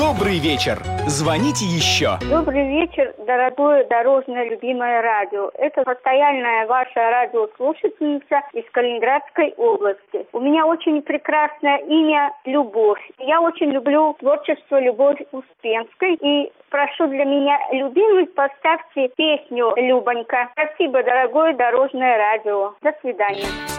Добрый вечер. Звоните еще. Добрый вечер, дорогое дорожное любимое радио. Это постоянная ваша радиослушательница из Калининградской области. У меня очень прекрасное имя Любовь. Я очень люблю творчество Любовь Успенской. И прошу для меня любимой, поставьте песню «Любонька». Спасибо, дорогое дорожное радио. До свидания.